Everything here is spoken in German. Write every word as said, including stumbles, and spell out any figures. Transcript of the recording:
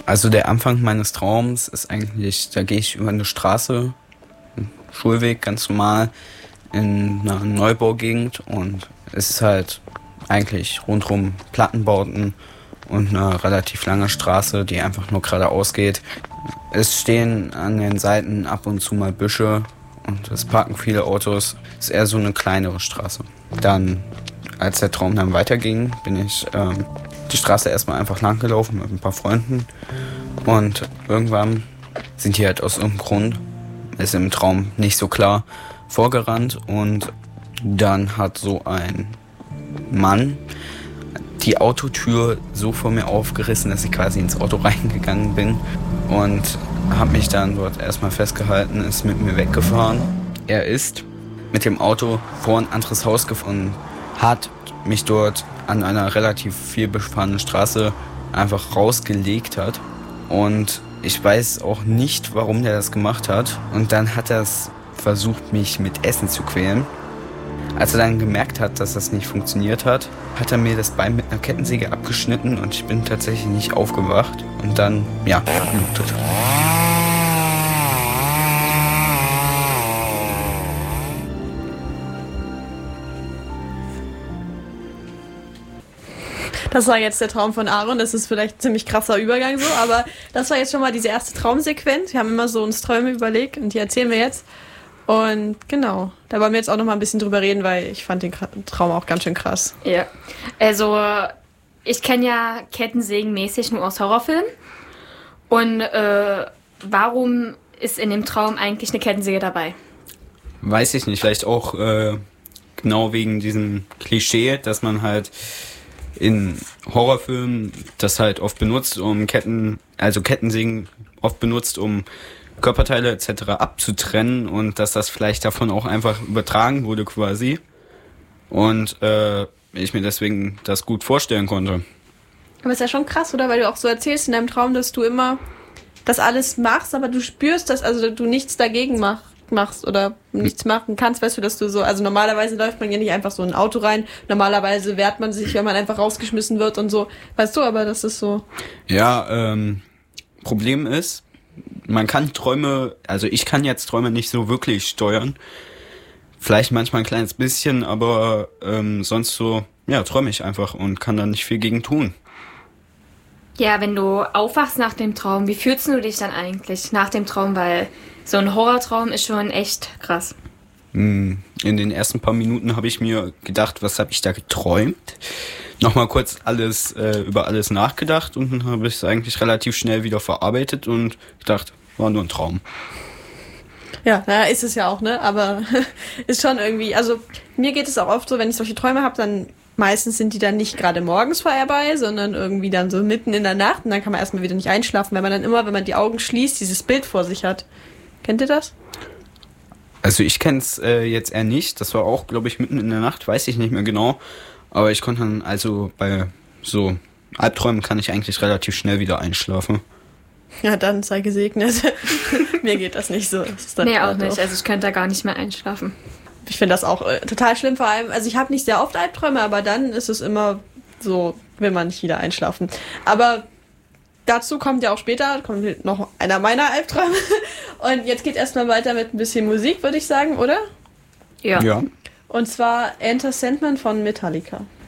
Also der Anfang meines Traums ist eigentlich, da gehe ich über eine Straße, einen Schulweg ganz normal, in einer Neubaugegend und es ist halt eigentlich rundherum Plattenbauten und eine relativ lange Straße, die einfach nur geradeaus geht. Es stehen an den Seiten ab und zu mal Büsche und es parken viele Autos. Es ist eher so eine kleinere Straße. Dann, als der Traum dann weiterging, bin ich ähm, die Straße erstmal einfach lang gelaufen mit ein paar Freunden und irgendwann sind die halt aus irgendeinem Grund, ist im Traum nicht so klar, vorgerannt und dann hat so ein Mann die Autotür so vor mir aufgerissen, dass ich quasi ins Auto reingegangen bin und habe mich dann dort erstmal festgehalten, ist mit mir weggefahren. Er ist mit dem Auto vor ein anderes Haus gefahren, hat mich dort an einer relativ viel befahrenen Straße einfach rausgelegt hat und ich weiß auch nicht, warum der das gemacht hat und dann hat er es versucht, mich mit Essen zu quälen. Als er dann gemerkt hat, dass das nicht funktioniert hat, hat er mir das Bein mit einer Kettensäge abgeschnitten und ich bin tatsächlich nicht aufgewacht und dann, ja, blutet. Das war jetzt der Traum von Aaron. Das ist vielleicht ein ziemlich krasser Übergang so, aber das war jetzt schon mal diese erste Traumsequenz. Wir haben immer so uns Träume überlegt und die erzählen wir jetzt. Und genau, da wollen wir jetzt auch noch mal ein bisschen drüber reden, weil ich fand den Traum auch ganz schön krass. Ja, also ich kenne ja Kettensägen mäßig nur aus Horrorfilmen. Und äh, warum ist in dem Traum eigentlich eine Kettensäge dabei? Weiß ich nicht, vielleicht auch äh, genau wegen diesem Klischee, dass man halt in Horrorfilmen das halt oft benutzt, um Ketten, also Kettensägen oft benutzt, um Körperteile et cetera abzutrennen und dass das vielleicht davon auch einfach übertragen wurde quasi und äh, ich mir deswegen das gut vorstellen konnte. Aber ist ja schon krass, oder? Weil du auch so erzählst in deinem Traum, dass du immer das alles machst, aber du spürst, dass also du nichts dagegen mach, machst oder nichts machen kannst, weißt du, dass du so, also normalerweise läuft man ja nicht einfach so in ein Auto rein, normalerweise wehrt man sich, wenn man einfach rausgeschmissen wird und so, weißt du, aber das ist so. Ja, ähm, Problem ist, man kann Träume, also ich kann jetzt Träume nicht so wirklich steuern. Vielleicht manchmal ein kleines bisschen, aber ähm, sonst so, ja, träume ich einfach und kann da nicht viel gegen tun. Ja, wenn du aufwachst nach dem Traum, wie fühlst du dich dann eigentlich nach dem Traum? Weil so ein Horrortraum ist schon echt krass. In den ersten paar Minuten habe ich mir gedacht, was habe ich da geträumt? Nochmal kurz alles äh, über alles nachgedacht und dann habe ich es eigentlich relativ schnell wieder verarbeitet und gedacht, war nur ein Traum. Ja, naja, ist es ja auch, ne? Aber ist schon irgendwie, also mir geht es auch oft so, wenn ich solche Träume habe, dann meistens sind die dann nicht gerade morgens vorbei, sondern irgendwie dann so mitten in der Nacht und dann kann man erstmal wieder nicht einschlafen, weil man dann immer, wenn man die Augen schließt, dieses Bild vor sich hat. Kennt ihr das? Also ich kenne es äh, jetzt eher nicht. Das war auch, glaube ich, mitten in der Nacht, weiß ich nicht mehr genau. Aber ich konnte dann, also bei so Albträumen kann ich eigentlich relativ schnell wieder einschlafen. Ja, dann sei gesegnet. Mir geht das nicht so. Das ist dann nee, auch nicht. Auf. Also ich könnte da gar nicht mehr einschlafen. Ich finde das auch äh, total schlimm, vor allem, also ich habe nicht sehr oft Albträume, aber dann ist es immer so, will man nicht wieder einschlafen. Aber dazu kommt ja auch später, kommt noch einer meiner Albträume. Und jetzt geht erstmal weiter mit ein bisschen Musik, würde ich sagen, oder? Ja. Ja. Und zwar Enter Sandman von Metallica.